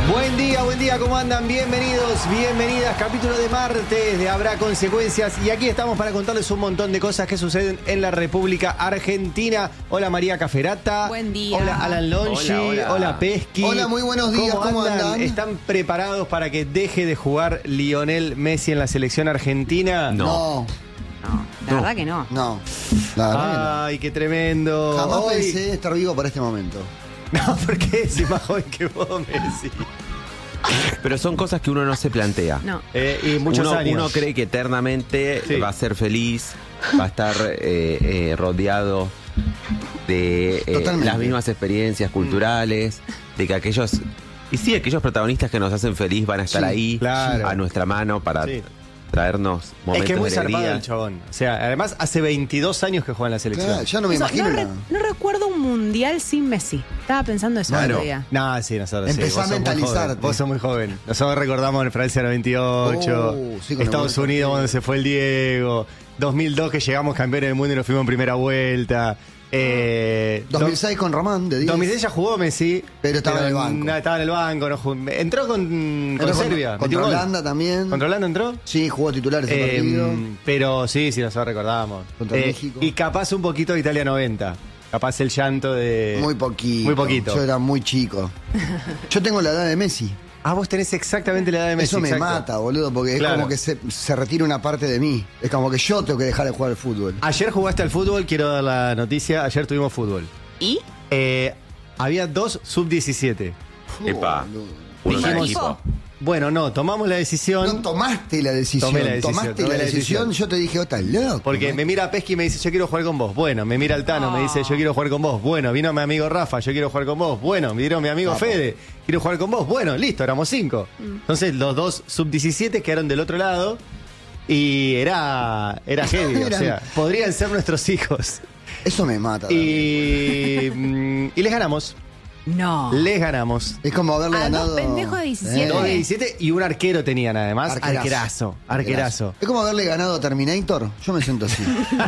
Buen día, ¿cómo andan? Bienvenidos, bienvenidas. Capítulo de martes de Habrá Consecuencias. Y aquí estamos para contarles un montón de cosas que suceden en la República Argentina. Hola María Caferata. Buen día. Hola Alan Longi. Hola Pesqui. Hola, muy buenos días, ¿cómo andan? ¿Están preparados para que deje de jugar Lionel Messi en la selección argentina? No, La verdad que no. no. La verdad que no. Ay, qué tremendo. Jamás Hoy- pensé estar vivo para este momento. No, porque es más joven que vos, Messi. Pero son cosas que uno no se plantea. No. Y muchos años. Uno cree que eternamente Sí. va a ser feliz, va a estar rodeado de Totalmente. las mismas experiencias culturales, de que aquellos protagonistas que nos hacen feliz van a estar Sí, ahí, claro. a nuestra mano para Sí. traernos momentos Es que es muy de zarpado alegría. el chabón. O sea, además hace 22 años que juega en la selección. Claro, ya no me Eso, imagino. no recuerdo un mundial sin Messi. Estaba pensando eso el Claro. otro día. No, sí, nosotros sí. Empezá Vos sos a muy mentalizarte. joven. Vos sos muy joven. Nosotros recordamos en Francia 98, Sí, con el Estados buen Unidos partido. donde se fue el Diego, 2002 que llegamos campeones del mundo y nos fuimos en primera vuelta. 2006 con Román, de 10. 2006 ya jugó Messi. Pero estaba en el banco. No, estaba en el banco. No jugó. Entró con Pero Serbia. Contra metió gol. Holanda también. ¿Contra Holanda entró? Sí, jugó titular ese partido. Pero sí, nosotros recordamos. Contra México. Y capaz un poquito de Italia 90. Capaz el llanto de... Muy poquito. Muy poquito. Yo era muy chico. Yo tengo la edad de Messi. Ah, vos tenés exactamente la edad de Messi. Eso me exacto. mata, boludo, porque Claro. es como que se retira una parte de mí. Es como que yo tengo que dejar de jugar al fútbol. Ayer jugaste al fútbol, quiero dar la noticia. Ayer tuvimos fútbol. ¿Y? Había 2 sub-17. Epa, Boludo. uno de Dijimos- equipo. Bueno, no, tomamos la decisión. No tomaste la decisión. Tomé la decisión, Tomaste tomé la la decisión. decisión. Yo te dije, estás loco. Porque ¿no? me mira Pesqui y me dice, yo quiero jugar con vos. Bueno, me mira Altano, me dice, yo quiero jugar con vos. Bueno, vino mi amigo Rafa, yo quiero jugar con vos. Bueno, vino mi amigo Vamos. Fede, quiero jugar con vos. Bueno, listo, éramos 5. Entonces los 2 sub-17 quedaron del otro lado y era heavy. O Eran- sea, podrían ser nuestros hijos. Eso me mata. Y les ganamos. No. Les ganamos. Es como haberle A dos ganado. pendejos de 17. 2 de 17 y un arquero tenían además. Arquerazo. Arquerazo. Es como haberle ganado a Terminator. Yo me siento así.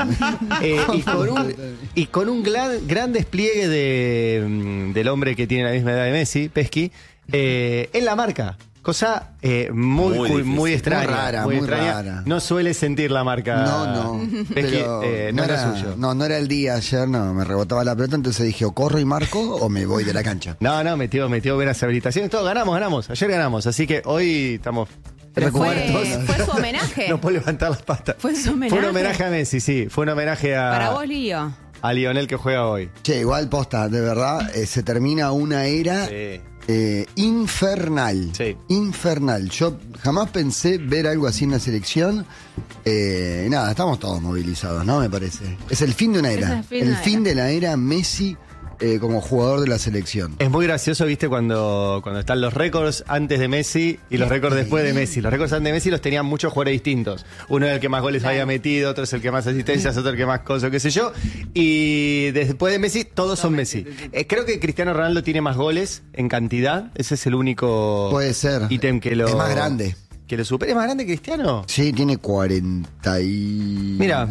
Y con un gran despliegue del hombre que tiene la misma edad de Messi, Pesqui, en la marca. Cosa Muy difícil. muy extraña. Muy rara, muy rara. No suele sentir la marca. No. Pesqui, Pero no era suyo. No era el día ayer, no. Me rebotaba la pelota, entonces dije, o corro y marco o me voy de la cancha. No, metió buenas habilitaciones. Todo, ganamos. Ayer ganamos. Así que hoy estamos Pero fue recuerdos. su homenaje. No puedo levantar las patas. Fue su homenaje. Fue un homenaje a Messi, sí. Fue un homenaje Para vos, Lío. a Lionel que juega hoy. Che, igual posta, de verdad, se termina una era Sí. infernal. Sí. Infernal. Yo jamás pensé ver algo así en la selección. Nada, estamos todos movilizados, ¿no? Me parece. Es el fin de una era. Es el fin de una de la era Messi como jugador de la selección. Es muy gracioso, viste, cuando están los récords antes de Messi y los récords después de Messi. Los récords antes de Messi los tenían muchos jugadores distintos. Uno era el que más goles había metido, otro es el que más asistencias, otro el que más cosas, qué sé yo. Y después de Messi, todos son Messi. Creo que Cristiano Ronaldo tiene más goles en cantidad. Ese es el único Puede ser. ítem que lo... Es más grande. Que lo supere. ¿Es más grande que Cristiano? Sí, tiene 42. Mira.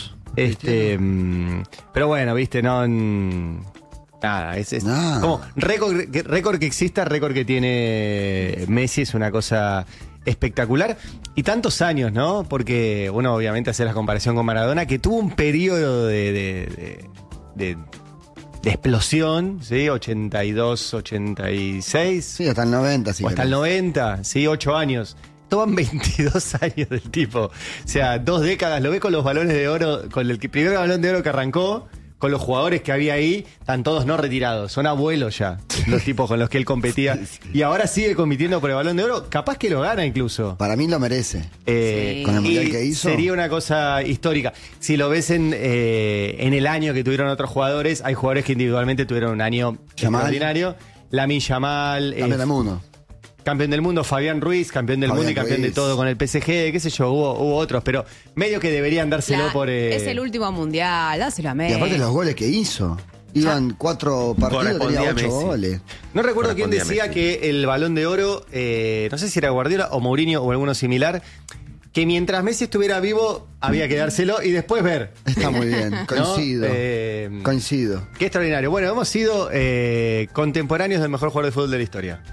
Pero bueno, viste, no... Nada, es Nada. como récord que exista, récord que tiene Messi es una cosa espectacular. Y tantos años, ¿no? Porque uno obviamente hace la comparación con Maradona, que tuvo un periodo de explosión, ¿sí? 82, 86, Sí, hasta el 90, sí. o hasta el 90, ¿sí? 8 años. Toman 22 años del tipo. O sea, 2 décadas. Lo ve con los balones de oro, con el primer balón de oro que arrancó, con los jugadores que había ahí, están todos no retirados. Son abuelos ya, los tipos con los que él competía. Y ahora sigue compitiendo por el balón de oro. Capaz que lo gana incluso. Para mí lo merece. Sí. Con el mundial Y que hizo. sería una cosa histórica. Si lo ves en el año que tuvieron otros jugadores, hay jugadores que individualmente tuvieron un año Yamal. extraordinario. Lamine Yamal, Campeón del mundo. campeón del mundo, Fabián Ruiz, campeón del Fabián mundo y campeón de Ruiz. todo con el PSG, qué sé yo, hubo otros, pero medio que deberían dárselo por... Es el último mundial, dáselo a Y Messi. aparte los goles que hizo. Iban 4 partidos, Correspondía tenía a 8 Messi. goles. No recuerdo quién Correspondía a decía Messi. que el Balón de Oro, no sé si era Guardiola o Mourinho o alguno similar, que mientras Messi estuviera vivo había que dárselo y después ver. Está muy bien, coincido. Coincido. Qué extraordinario. Bueno, hemos sido contemporáneos del mejor jugador de fútbol de la historia.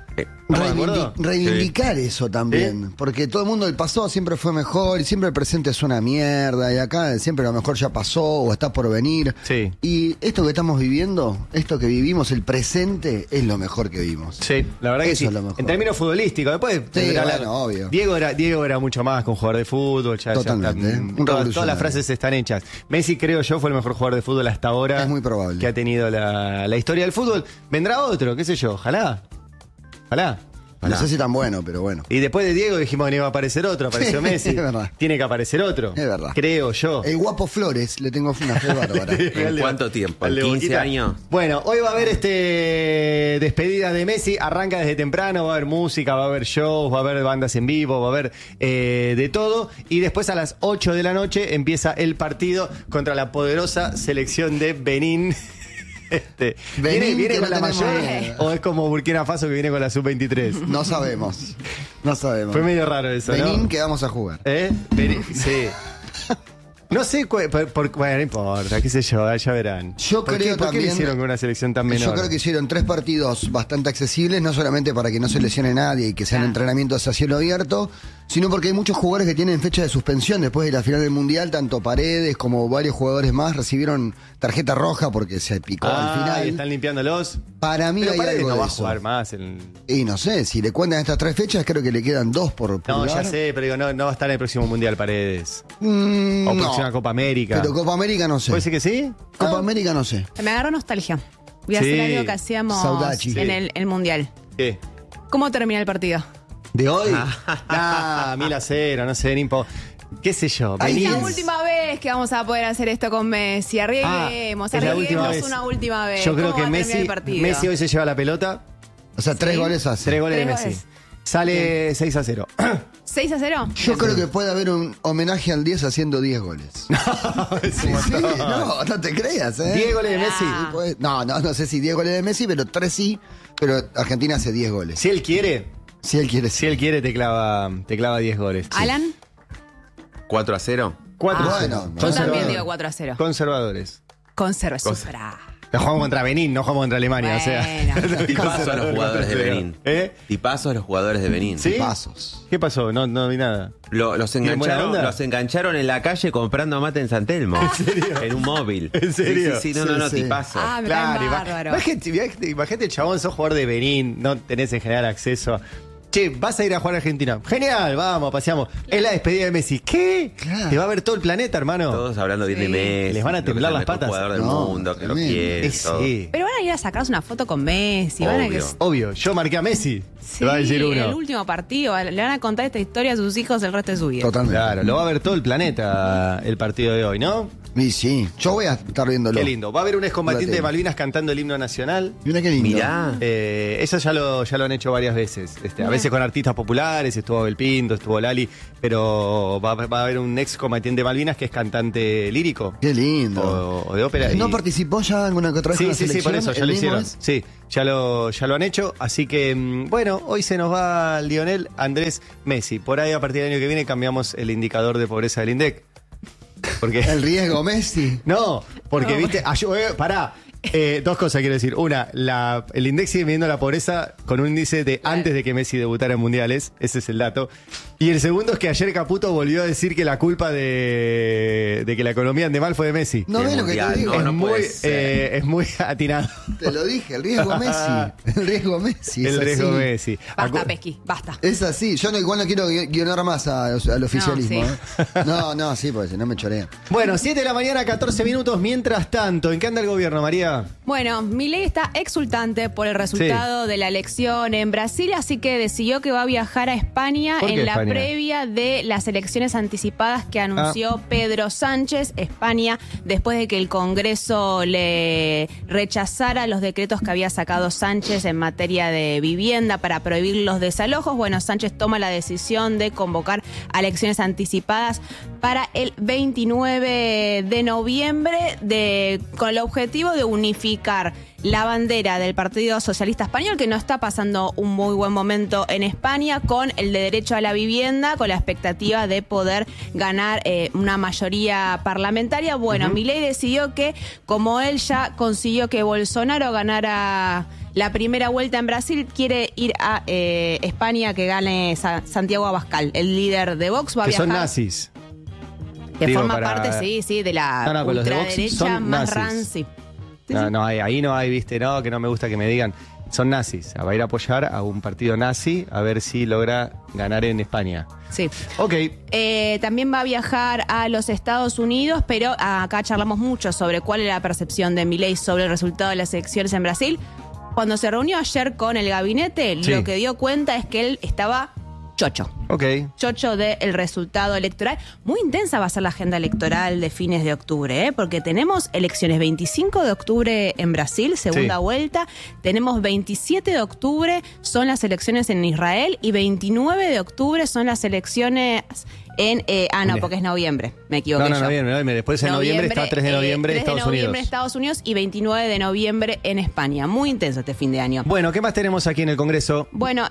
¿Estamos de acuerdo? Reivindicar eso también, porque todo el mundo del pasado siempre fue mejor y siempre el presente es una mierda y acá siempre lo mejor ya pasó o está por venir. Sí. Y esto que estamos viviendo, esto que vivimos, el presente es lo mejor que vimos. Sí, la verdad que Eso sí. es lo mejor. En términos futbolísticos, después tendrá bueno, obvio. Diego era mucho más que un jugador de fútbol. Totalmente, están- un todas revolucionario. las frases están hechas. Messi, creo yo, fue el mejor jugador de fútbol hasta ahora. Es muy probable. Que ha tenido la historia del fútbol. Vendrá otro, qué sé yo, ojalá. Ojalá. No sé si tan bueno, pero bueno. Y después de Diego dijimos que no iba a aparecer otro, apareció Sí, Messi. es verdad. Tiene que aparecer otro. Es verdad. Creo yo. El guapo Flores, le tengo una fe bárbara. ¿En cuánto tiempo? Al de ¿En 15 Boquita. años? Bueno, hoy va a haber despedida de Messi, arranca desde temprano, va a haber música, va a haber shows, va a haber bandas en vivo, va a haber de todo. Y después a las 8 de la noche empieza el partido contra la poderosa selección de Benín. Benín, ¿Viene que con no la tenemos mayor idea. o es como Burkina Faso que viene con la sub-23? No sabemos. No sabemos. Fue medio raro eso, Benín ¿no? que vamos a jugar. Benín, sí. No sé, bueno, no importa, qué sé yo, ya verán. Yo ¿Por creo qué lo también- hicieron con una selección tan menor? Yo creo que hicieron 3 partidos bastante accesibles, no solamente para que no se lesione nadie y que sean entrenamientos a cielo abierto, sino porque hay muchos jugadores que tienen fecha de suspensión después de la final del Mundial, tanto Paredes como varios jugadores más recibieron tarjeta roja porque se picó al final. y están limpiándolos. Para mí Pero hay Paredes algo no de va a eso. jugar más. Y no sé, si le cuentan estas 3 fechas, creo que le quedan 2 por No, jugar. ya sé, pero digo, no va a estar en el próximo Mundial Paredes. O No, próxima Copa América. pero Copa América no sé. ¿Puede ser que sí? Copa América no sé. Me agarró nostalgia. Voy a Sí. hacer algo que hacíamos Saudade. en el Mundial. ¿Qué? ¿Cómo termina el partido? ¿De hoy? 1000-0, no sé, ni qué sé yo. Ahí Es la Benítez. última vez que vamos a poder hacer esto con Messi. Arriesguemos, es la última arriesguemos vez. una última vez. Yo creo ¿Cómo que va a terminar Messi, el partido? Messi hoy se lleva la pelota. O sea, 3 Sí. goles hace. 3 goles de Tres Messi. goles. Sale 6-0. 6-0. Yo creo que puede haber un homenaje al 10 haciendo 10 goles. Sí, no te creas, ¿eh? 10 goles de Messi. Sí, puede- no sé si 10 goles de Messi, pero 3 sí. Pero Argentina hace 10 goles. Si él quiere, Si él quiere, sí. te clava 10 goles. Alan, 4-0. 4 bueno, yo también digo 4-0. Conservadores. Conserva, Cosa. supera. No jugamos contra Benín, no jugamos contra Alemania, o sea. Bueno. Tipazo a los jugadores de Benín. ¿Eh? Tipazo a los jugadores de Benín. ¿Sí? Pasos. ¿Qué pasó? No vi nada. Los ¿Tienen buena onda? engancharon en la calle comprando mate en San Telmo. En un móvil. ¿En serio? Sí, Sí, no, sí. tipazo. Ah, me Claro, caen bárbaro. imagínate, chabón, sos jugador de Benín, no tenés en general acceso. Che, vas a ir a jugar a Argentina. Genial, vamos, paseamos. Es la despedida de Messi. ¿Qué? Claro. Te va a ver todo el planeta, hermano. Todos hablando bien Sí. de Messi. Les van a temblar que las es el mejor patas. jugador del No, mundo, que lo tremendo. quiere. todo. Sí. Pero van a ir a sacarse una foto con Messi. Van a que... Obvio. Obvio, yo marqué a Messi. Sí, te va a decir uno. el último partido. Le van a contar esta historia a sus hijos el resto de su vida. Totalmente. Claro, lo va a ver todo el planeta el partido de hoy, ¿no? Y sí, yo voy a estar viéndolo. Qué lindo. Va a haber un excombatiente La de tele. Malvinas cantando el himno nacional. Mira qué lindo. Mirá. Eso ya lo han hecho varias veces. A veces con artistas populares, estuvo Belpinto, estuvo Lali, pero va a haber un excombatiente de Malvinas que es cantante lírico. Qué lindo. O de ópera. ¿No y- participó ya alguna que otra vez Sí, con la sí, selección? por eso, ya ¿El lo mismo hicieron. es? Sí, ya lo han hecho. Así que, bueno, hoy se nos va Lionel Andrés Messi. Por ahí, a partir del año que viene, cambiamos el indicador de pobreza del INDEC. Porque. El riesgo Messi. No, porque, viste, pará. Dos cosas quiero decir. Una, el INDEC sigue midiendo la pobreza con un índice de antes de que Messi debutara en mundiales. Ese es el dato. Y el segundo es que ayer Caputo volvió a decir que la culpa de que la economía ande mal fue de Messi. ¿No El ves lo que te mundial, digo? no muy, puede ser. es muy atinado. Te lo dije, el riesgo Messi. El riesgo Messi. es El riesgo así. Messi. Basta, Pesqui, basta. Es así. Yo igual no quiero guionar más al oficialismo. sí. ¿eh? No, sí, porque si no me chorea. Bueno, 7 de la mañana, 14 minutos. Mientras tanto, ¿en qué anda el gobierno, María? Bueno, Milei está exultante por el resultado de la elección en Brasil, así que decidió que va a viajar a España ¿Por qué en la España? previa de las elecciones anticipadas que anunció Pedro Sánchez, España, después de que el Congreso le rechazara los decretos que había sacado Sánchez en materia de vivienda para prohibir los desalojos. Bueno, Sánchez toma la decisión de convocar a elecciones anticipadas para el 29 de noviembre con el objetivo de unificar la bandera del Partido Socialista Español, que no está pasando un muy buen momento en España, con el de derecho a la vivienda, con la expectativa de poder ganar una mayoría parlamentaria. Bueno, Milei decidió que, como él ya consiguió que Bolsonaro ganara la primera vuelta en Brasil, quiere ir a España, que gane Santiago Abascal, el líder de Vox. Va a Que viajar. son nazis. Que Digo, forma para- parte, sí, de la No, pero los de Vox ultraderecha son más nazis. ranci. Sí, No, sí. no, ahí no hay, viste, no, que no me gusta que me digan. Son nazis. Va a ir a apoyar a un partido nazi a ver si logra ganar en España. Sí. Ok. También va a viajar a los Estados Unidos, pero acá charlamos mucho sobre cuál es la percepción de Milei sobre el resultado de las elecciones en Brasil. Cuando se reunió ayer con el gabinete, Sí. lo que dio cuenta es que él estaba chocho. Ok. Chocho del resultado electoral. Muy intensa va a ser la agenda electoral de fines de octubre, porque tenemos elecciones 25 de octubre en Brasil, segunda Sí. vuelta. Tenemos 27 de octubre, son las elecciones en Israel, y 29 de octubre son las elecciones en... no, porque es noviembre, me equivoqué No, yo. noviembre. Después en noviembre está 3 de noviembre 3 de Estados noviembre Unidos. Estados Unidos y 29 de noviembre en España. Muy intenso este fin de año. Bueno, ¿qué más tenemos aquí en el Congreso? Bueno,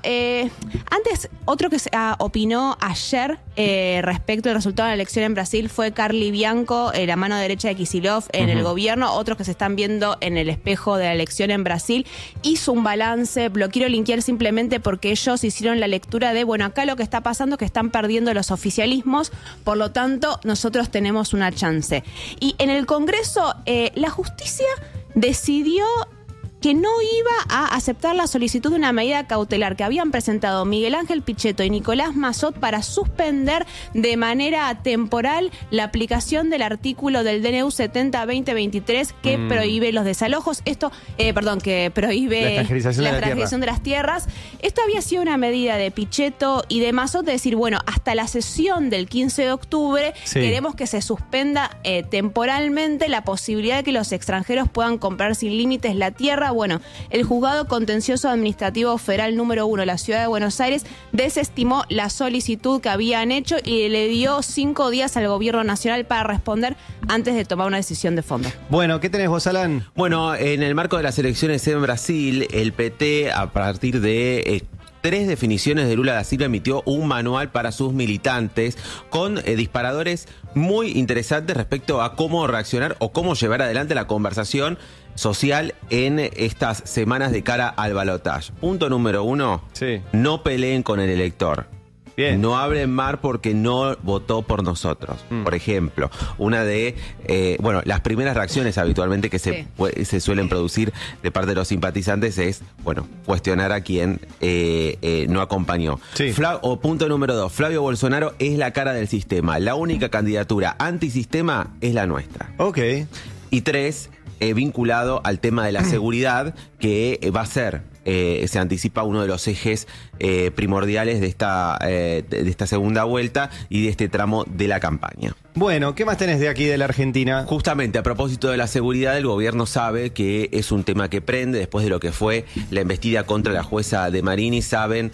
antes, otro que se opinó ayer respecto al resultado de la elección en Brasil fue Carly Bianco, la mano derecha de Kicillof en el gobierno. Otros que se están viendo en el espejo de la elección en Brasil. Hizo un balance, lo quiero linkear simplemente porque ellos hicieron la lectura de, bueno, acá lo que está pasando es que están perdiendo los oficialismos, por lo tanto, nosotros tenemos una chance. Y en el Congreso, la justicia decidió que no iba a aceptar la solicitud de una medida cautelar que habían presentado Miguel Ángel Pichetto y Nicolás Massot para suspender de manera temporal la aplicación del artículo del DNU 70-2023 que prohíbe los desalojos. Esto, que prohíbe La extranjerización de la extranjerización de las tierras. Esto había sido una medida de Pichetto y de Massot de decir, bueno, hasta la sesión del 15 de octubre Sí. queremos que se suspenda temporalmente la posibilidad de que los extranjeros puedan comprar sin límites la tierra. Bueno, el Juzgado Contencioso Administrativo Federal número 1 de la Ciudad de Buenos Aires desestimó la solicitud que habían hecho y le dio 5 días al gobierno nacional para responder antes de tomar una decisión de fondo. Bueno, ¿qué tenés vos, Alan? Bueno, en el marco de las elecciones en Brasil, el PT, a partir de 3 definiciones de Lula da Silva, emitió un manual para sus militantes con disparadores muy interesantes respecto a cómo reaccionar o cómo llevar adelante la conversación social en estas semanas de cara al balotaje. Punto número 1, Sí. no peleen con el elector. Bien. No hablen mal porque no votó por nosotros. Por ejemplo, una de, las primeras reacciones habitualmente que se suelen producir de parte de los simpatizantes es, cuestionar a quien no acompañó. Sí. Punto número 2, Flavio Bolsonaro es la cara del sistema. La única candidatura antisistema es la nuestra. Ok. Y 3, vinculado al tema de la seguridad, que va a ser, se anticipa, uno de los ejes primordiales de esta segunda vuelta y de este tramo de la campaña. Bueno, ¿qué más tenés de aquí de la Argentina? Justamente a propósito de la seguridad, el gobierno sabe que es un tema que prende después de lo que fue la embestida contra la jueza de Marini. Saben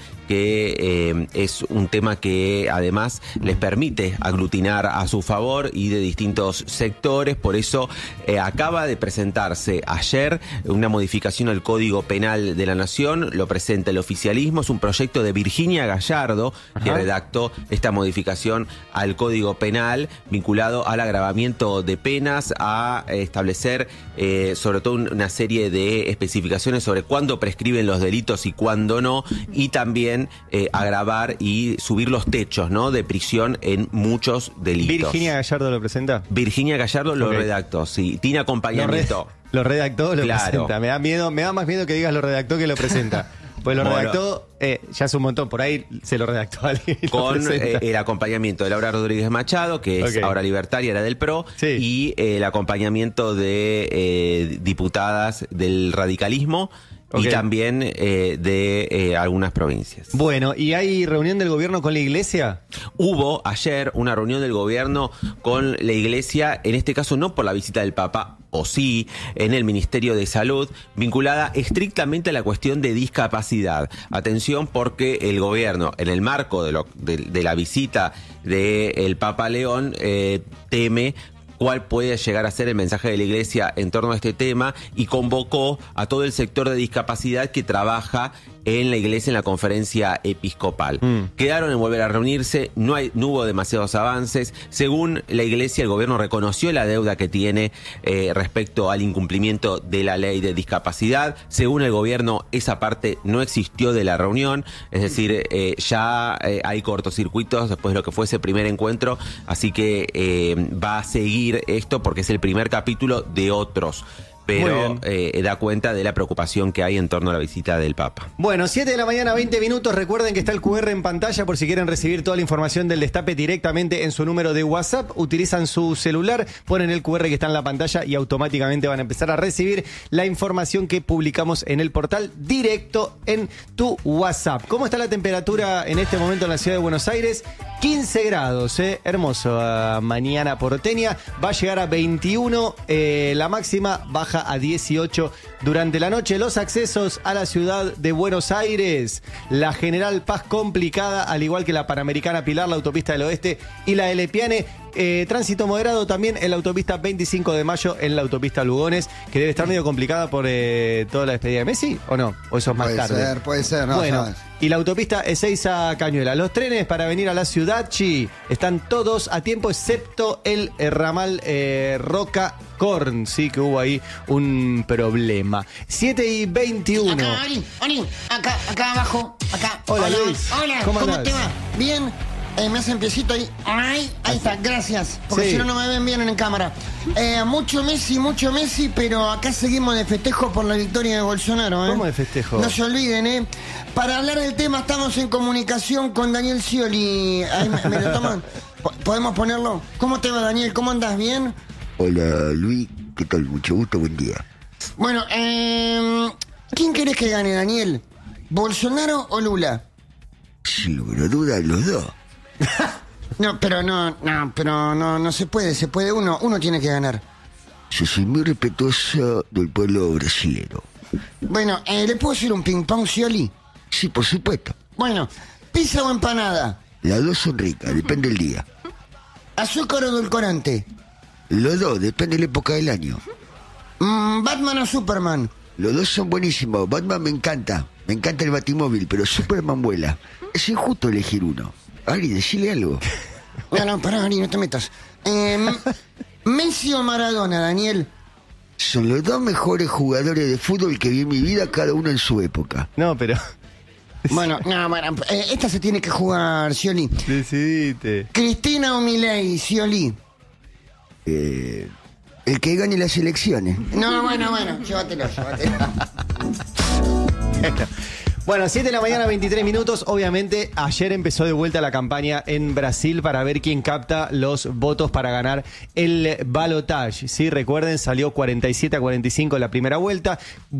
que es un tema que además les permite aglutinar a su favor y de distintos sectores. Por eso acaba de presentarse ayer una modificación al Código Penal de la Nación. Lo presenta el oficialismo. Es un proyecto de Virginia Gallardo que redactó esta modificación al Código Penal, vinculado al agravamiento de penas, a establecer sobre todo una serie de especificaciones sobre cuándo prescriben los delitos y cuándo no, y también agravar y subir los techos, ¿no?, de prisión en muchos delitos. ¿Virginia Gallardo lo presenta? Virginia Gallardo lo Ok. redactó, sí. Tiene acompañamiento. Lo redactó, lo Claro. presenta. Me da más miedo que digas lo redactó que lo presenta. Pues lo Bueno. redactó, ya es un montón. Por ahí se lo redactó alguien y lo Con presenta. el acompañamiento de Laura Rodríguez Machado, que es Ok. ahora libertaria, era del PRO, Sí. y el acompañamiento de diputadas del radicalismo Ok. y también de algunas provincias. Bueno, ¿y hay reunión del gobierno con la iglesia? Hubo ayer una reunión del gobierno con la iglesia, en este caso no por la visita del Papa, o sí, en el Ministerio de Salud, vinculada estrictamente a la cuestión de discapacidad. Atención, porque el gobierno, en el marco de la visita del Papa León, teme cuál puede llegar a ser el mensaje de la iglesia en torno a este tema, y convocó a todo el sector de discapacidad que trabaja en la iglesia, en la conferencia episcopal. Quedaron en volver a reunirse, no hubo demasiados avances. Según la iglesia, el gobierno reconoció la deuda que tiene respecto al incumplimiento de la ley de discapacidad. Según el gobierno, esa parte no existió de la reunión, es decir, ya hay cortocircuitos después de lo que fue ese primer encuentro, así que va a seguir esto porque es el primer capítulo de otros. Pero da cuenta de la preocupación que hay en torno a la visita del Papa. Bueno, 7 de la mañana, 20 minutos. Recuerden que está el QR en pantalla por si quieren recibir toda la información del Destape directamente en su número de WhatsApp. Utilizan su celular, ponen el QR que está en la pantalla y automáticamente van a empezar a recibir la información que publicamos en el portal directo en tu WhatsApp. ¿Cómo está la temperatura en este momento en la ciudad de Buenos Aires? 15 grados, hermoso. Mañana porteña. Va a llegar a 21 la máxima, baja a 18 durante la noche. Los accesos a la ciudad de Buenos Aires: la General Paz complicada, al igual que la Panamericana Pilar, la autopista del Oeste y la Elepiane. Tránsito moderado también en la autopista 25 de Mayo, en la autopista Lugones, que debe estar medio complicada por toda la despedida de Messi, ¿o no? ¿O eso es más tarde? Puede ser, no. Bueno, ¿sabes? y la autopista Ezeiza Cañuela. Los trenes para venir a la ciudad, están todos a tiempo, excepto el ramal Roca Corn. Sí, que hubo ahí un problema. 7:21. Acá, Ari, acá abajo, acá. Hola, Luis. Hola, ¿Cómo ¿cómo andás? te va? ¿Bien? Me hacen piecito ahí. Ahí está, gracias. Porque Sí. si no, no me ven bien en cámara. Mucho Messi, pero acá seguimos de festejo por la victoria de Bolsonaro. ¿Cómo de festejo? No se olviden, Para hablar del tema, estamos en comunicación con Daniel Scioli. Ahí me lo toman. ¿Podemos ponerlo? ¿Cómo te va, Daniel? ¿Cómo andás? ¿Bien? Hola Luis, ¿qué tal? Mucho gusto, buen día. Bueno, ¿quién querés que gane, Daniel? ¿Bolsonaro o Lula? Sin lugar a dudas, los dos. No se puede uno tiene que ganar. Yo soy muy respetuoso del pueblo brasileño. Bueno, ¿le puedo hacer un ping-pong, Scioli? Sí, por supuesto. Bueno, ¿pizza o empanada? Las dos son ricas, depende del día. ¿Azúcar o edulcorante? Los dos, depende de la época del año. ¿Batman o Superman? Los dos son buenísimos. Batman me encanta el Batimóvil, pero Superman vuela. Es injusto elegir uno. Ari, decile algo. No, pará, Ari, no te metas. ¿Messi o Maradona, Daniel? Son los dos mejores jugadores de fútbol que vi en mi vida, cada uno en su época. No, pero Bueno, esta se tiene que jugar, Scioli. decidite. ¿Cristina o Milei, Scioli? El que gane las elecciones. No, bueno, llévatelo. Bueno, 7 de la mañana, 23 minutos. Obviamente, ayer empezó de vuelta la campaña en Brasil para ver quién capta los votos para ganar el balotage. Sí, recuerden, salió 47-45 la primera vuelta.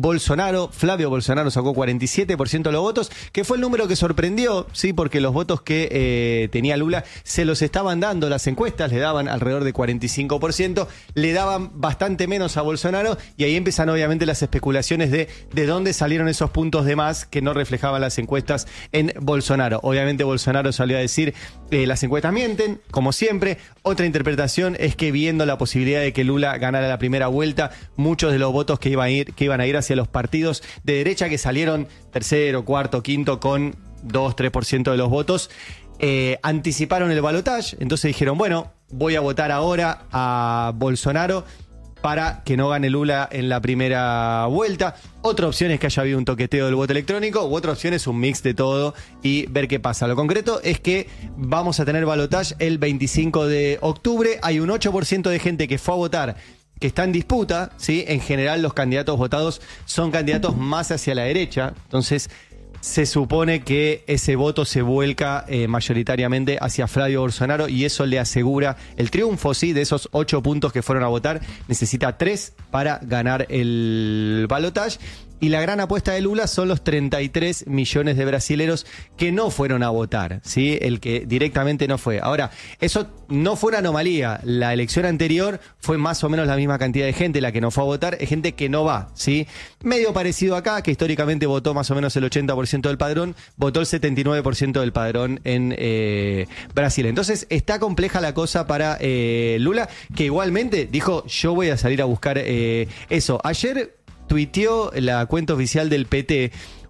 Flavio Bolsonaro sacó 47% de los votos, que fue el número que sorprendió, sí, porque los votos que tenía Lula se los estaban dando las encuestas, le daban alrededor de 45%, le daban bastante menos a Bolsonaro, y ahí empiezan obviamente las especulaciones de dónde salieron esos puntos de más que no reflejaban las encuestas en Bolsonaro. Obviamente Bolsonaro salió a decir las encuestas mienten, como siempre. Otra interpretación es que, viendo la posibilidad de que Lula ganara la primera vuelta, muchos de los votos que iban a ir hacia los partidos de derecha, que salieron tercero, cuarto, quinto con 2-3% de los votos, anticiparon el balotaje. Entonces dijeron, bueno, voy a votar ahora a Bolsonaro para que no gane Lula en la primera vuelta. Otra opción es que haya habido un toqueteo del voto electrónico, u otra opción es un mix de todo y ver qué pasa. Lo concreto es que vamos a tener balotaje el 25 de octubre. Hay un 8% de gente que fue a votar que está en disputa, ¿sí? En general los candidatos votados son candidatos más hacia la derecha, entonces se supone que ese voto se vuelca mayoritariamente hacia Flavio Bolsonaro, y eso le asegura el triunfo, ¿sí? De esos 8 puntos que fueron a votar, necesita 3 para ganar el balotaje. Y la gran apuesta de Lula son los 33 millones de brasileros que no fueron a votar, ¿sí? El que directamente no fue. Ahora, eso no fue una anomalía. La elección anterior fue más o menos la misma cantidad de gente la que no fue a votar, es gente que no va, ¿sí? Medio parecido acá, que históricamente votó más o menos el 80% del padrón, votó el 79% del padrón en Brasil. Entonces, está compleja la cosa para Lula, que igualmente dijo, yo voy a salir a buscar eso. Ayer tuiteó la cuenta oficial del PT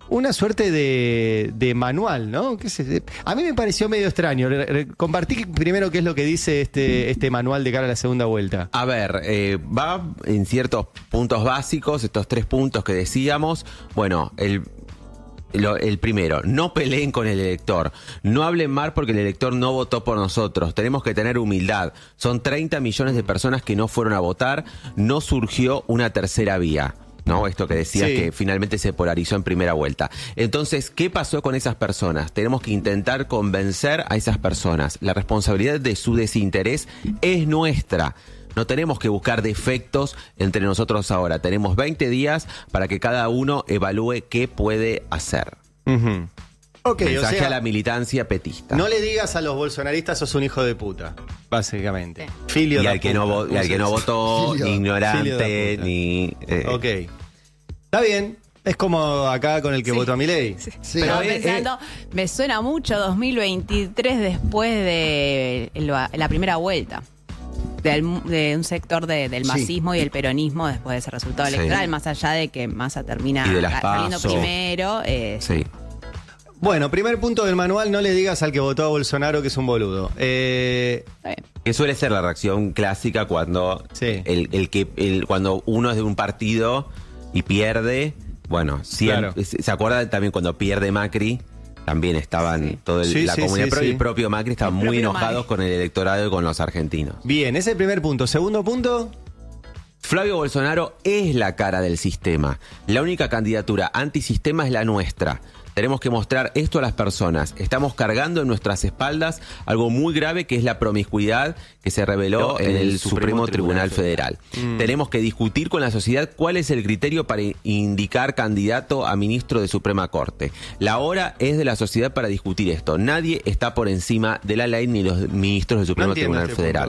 una suerte de manual, ¿no? A mí me pareció medio extraño. Compartí primero qué es lo que dice este manual de cara a la segunda vuelta. A ver, va en ciertos puntos básicos, estos 3 puntos que decíamos. Bueno, el primero, no peleen con el elector, no hablen mal porque el elector no votó por nosotros, tenemos que tener humildad, son 30 millones de personas que no fueron a votar, no surgió una tercera vía. ¿No? Esto que decías, que finalmente se polarizó en primera vuelta. Entonces, ¿qué pasó con esas personas? Tenemos que intentar convencer a esas personas. La responsabilidad de su desinterés es nuestra. No tenemos que buscar defectos entre nosotros ahora. Tenemos 20 días para que cada uno evalúe qué puede hacer. Okay, mensaje a la militancia petista. No le digas a los bolsonaristas sos un hijo de puta, básicamente. Filio y al que no votó, ignorante, ni... Ok. Está bien. Es como acá con el que votó a Milei. Sí. Pero pensando, me suena mucho 2023 después de la primera vuelta. De un sector del masismo y el peronismo después de ese resultado electoral, más allá de que Massa termina saliendo primero. Sí. Bueno, primer punto del manual, no le digas al que votó a Bolsonaro que es un boludo. Que suele ser la reacción clásica cuando cuando uno es de un partido y pierde. Bueno, siempre, ¿se acuerda también cuando pierde Macri? También estaban la comunidad y el propio Macri estaban muy enojados con el electorado y con los argentinos. Bien, ese es el primer punto. Segundo punto. Flavio Bolsonaro es la cara del sistema. La única candidatura antisistema es la nuestra. Tenemos que mostrar esto a las personas. Estamos cargando en nuestras espaldas algo muy grave que es la promiscuidad que se reveló en el Supremo Tribunal Federal. Tenemos que discutir con la sociedad cuál es el criterio para indicar candidato a ministro de Suprema Corte. La hora es de la sociedad para discutir esto. Nadie está por encima de la ley ni los ministros del Supremo Tribunal Federal.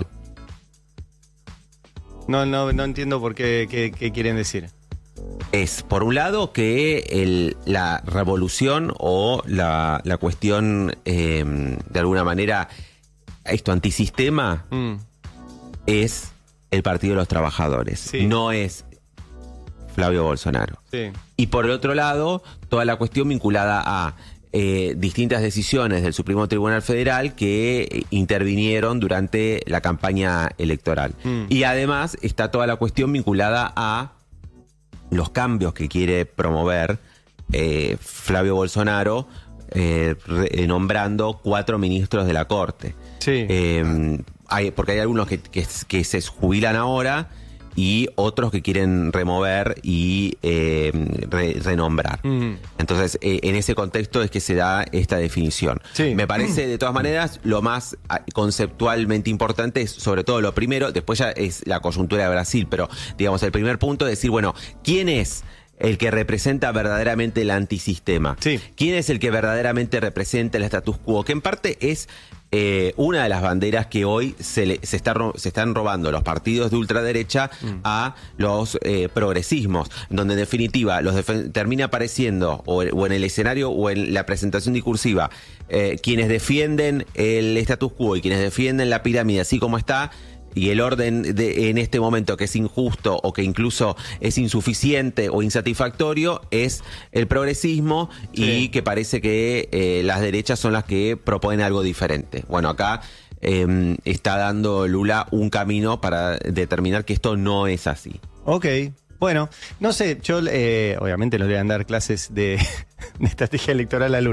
No entiendo por qué quieren decir. Es, por un lado, que la revolución o la cuestión, de alguna manera, esto antisistema, es el Partido de los Trabajadores, no es Flavio Bolsonaro. Sí. Y por el otro lado, toda la cuestión vinculada a distintas decisiones del Supremo Tribunal Federal que intervinieron durante la campaña electoral. Y además está toda la cuestión vinculada a los cambios que quiere promover Flavio Bolsonaro, nombrando 4 ministros de la Corte. Sí. Porque hay algunos que se jubilan ahora y otros que quieren remover y renombrar. Entonces, en ese contexto es que se da esta definición. Sí. Me parece, de todas maneras, lo más conceptualmente importante es, sobre todo, lo primero, después ya es la coyuntura de Brasil, pero, digamos, el primer punto es decir, bueno, ¿quién es el que representa verdaderamente el antisistema? Sí. ¿Quién es el que verdaderamente representa el status quo? Que en parte es una de las banderas que hoy se están robando los partidos de ultraderecha a los progresismos, donde en definitiva termina apareciendo o en el escenario o en la presentación discursiva quienes defienden el status quo y quienes defienden la pirámide así como está, y el orden en este momento que es injusto o que incluso es insuficiente o insatisfactorio es el progresismo y que parece que las derechas son las que proponen algo diferente. Bueno, acá está dando Lula un camino para determinar que esto no es así. Ok. Bueno, no sé, yo obviamente le voy a dar clases de estrategia electoral a Lula.